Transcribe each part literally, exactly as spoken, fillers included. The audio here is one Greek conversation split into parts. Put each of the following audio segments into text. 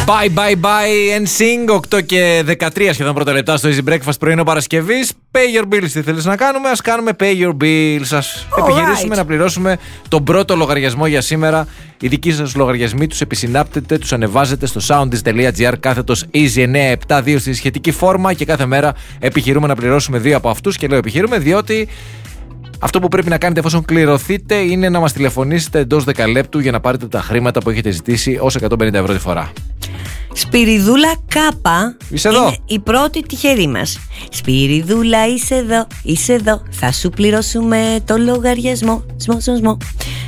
Bye bye bye εν σινγκ, οκτώ και δεκατρία σχεδόν πρώτα λεπτά στο Easy Breakfast πρωινό Παρασκευής. Pay your bills, τι θέλεις να κάνουμε? Ας κάνουμε pay your bills. Ας All επιχειρήσουμε right. να πληρώσουμε τον πρώτο λογαριασμό για σήμερα. Οι δικοί σας λογαριασμοί τους επισυνάπτετε, τους ανεβάζετε στο soundis.gr κάθετος Easy εννιακόσια εβδομήντα δύο στη σχετική φόρμα και κάθε μέρα επιχειρούμε να πληρώσουμε δύο από αυτούς. Και λέω επιχειρούμε διότι αυτό που πρέπει να κάνετε εφόσον κληρωθείτε είναι να μας τηλεφωνήσετε εντός δεκαλέπτου για να πάρετε τα χρήματα που έχετε ζητήσει ως εκατόν πενήντα ευρώ τη φορά. Σπυριδούλα Κάπα. Είσαι εδώ. Είναι η πρώτη τυχερή μας. Σπυριδούλα, είσαι εδώ, είσαι εδώ. Θα σου πληρώσουμε το λογαριασμό. Σμο, σμο, σμο.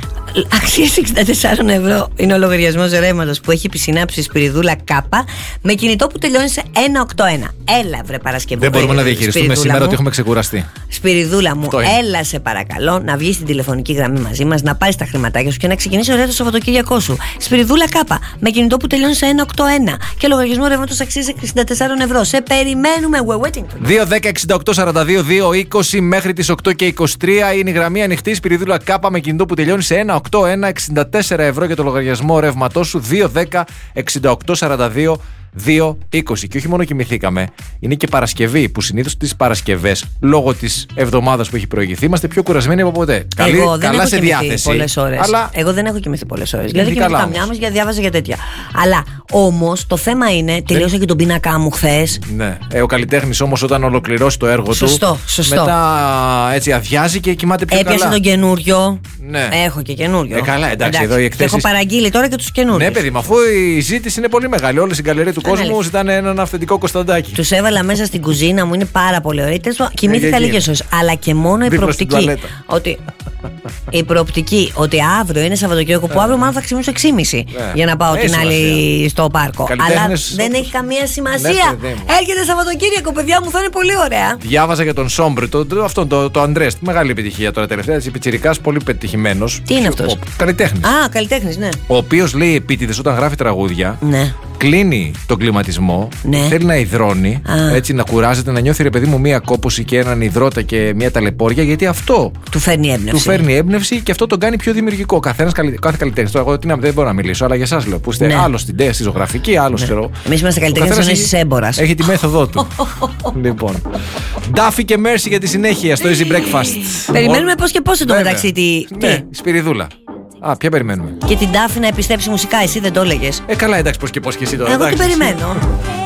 Αξίας εξήντα τέσσερα ευρώ είναι ο λογαριασμός ρεύματος που έχει επισυνάψει η Σπυριδούλα Κάπα με κινητό που τελειώνει σε εκατόν ογδόντα ένα. Έλα, βρε Παρασκευή. Δεν μπορούμε να διαχειριστούμε σήμερα ότι έχουμε ξεκουραστεί. Σπυριδούλα μου, έλα σε παρακαλώ να βγει στην τηλεφωνική γραμμή μαζί μας, να πάρεις τα χρηματάκια σου και να ξεκινήσει ωραία το Σαββατοκύριακό σου. Σπυριδούλα Κάπα με κινητό που τελειώνει σε εκατόν ογδόντα ένα και λογαριασμό ρεύματος αξίας εξήντα τέσσερα ευρώ. Σε περιμένουμε. We're waiting. δύο δέκα εξήντα οκτώ σαράντα δύο δύο είκοσι μέχρι τις οκτώ και είκοσι τρία είναι η γραμμή ανοιχτή. Σπυριδούλα Κάπα με κινητό που τελειώνει σε εκατόν ογδόντα ένα εξήντα τέσσερα ευρώ για το λογαριασμό ρεύματός σου. Δύο δέκα εξήντα οκτώ σαράντα δύο δύο είκοσι. Και όχι μόνο κοιμηθήκαμε, είναι και Παρασκευή που συνήθως τις Παρασκευές λόγω της εβδομάδας που έχει προηγηθεί είμαστε πιο κουρασμένοι από ποτέ. Καλή, Εγώ δεν καλά έχω σε διάθεση. Πολλές ώρες. Αλλά... Εγώ δεν έχω κοιμηθεί πολλές ώρες. Είναι Δηλαδή κοιμήθηκα καμιά μας γιατί διάβαζα για τέτοια. Αλλά όμως το θέμα είναι, τελείωσα ε... και τον πίνακά μου χθες. Ναι. Ε, ο καλλιτέχνης όμως όταν ολοκληρώσει το έργο σωστό, του, σωστό. μετά έτσι αδειάζει και κοιμάται πιο Έπιασε καλά. τον καινούριο. Ναι. Έχω και καινούριο. Ε, καλά, εντάξει, εντάξει. Εδώ οι εκθέσεις... Έχω παραγγείλει τώρα και τους καινούριους. Ναι, παιδί, μα αφού η ζήτηση είναι πολύ μεγάλη. Όλη η γκαλερία του κόσμου Ανέλη. ζητάνε έναν αυθεντικό Κωνσταντάκι. Τους έβαλα μέσα στην κουζίνα μου, είναι πάρα πολύ ωραία. Κοιμήθηκα λίγες ώρες. Αλλά και μόνο η προοπτική. Ότι. Η προοπτική ότι αύριο είναι Σαββατοκύριακο που αύριο μάλλον θα ξυπνήσω έξι και μισή για να πάω την άλλη στο πάρκο. Αλλά δεν έχει καμία σημασία. Έρχεται Σαββατοκύριακο, παιδιά μου, θα είναι πολύ ωραία. Διάβαζα για τον Σόμπρε, αυτόν το Αντρές. Μεγάλη επιτυχία τώρα τελευταία. Πιτσιρικάς, πολύ πετυχημένος. Τι είναι αυτός? Καλλιτέχνης. Α, καλλιτέχνης, ναι. Ο οποίος λέει επίτηδες όταν γράφει τραγούδια. Ναι. Κλείνει τον κλιματισμό, ναι. θέλει να υδρώνει, Α. έτσι να κουράζεται, να νιώθει ρε παιδί μου μία κόπωση και έναν υδρότα και μία ταλαιπώρια, γιατί αυτό του φέρνει έμπνευση. Του φέρνει έμπνευση και αυτό τον κάνει πιο δημιουργικό. Καθένας, κάθε καλλιτέχνης. Τώρα, εγώ τι να, δεν μπορώ να μιλήσω, αλλά για εσάς λέω που είστε ναι. άλλο στην τέχνη, στη ζωγραφική, άλλο ναι. ξέρω. Εμείς είμαστε καλλιτέχνες, ο είσαι έμπορας. Έχει τη μέθοδό του. Λοιπόν. Ντάφι και Μέρσι για τη συνέχεια στο Easy Breakfast. Περιμένουμε πώς και πώς εντωμεταξύ τη. Ναι, Σπυριδούλα. Α, ποια περιμένουμε? Και την Ντάφη να επιστρέψει μουσικά, εσύ δεν το έλεγες? Ε, καλά, εντάξει, πώς και πώς και εσύ τώρα. Εγώ την περιμένω.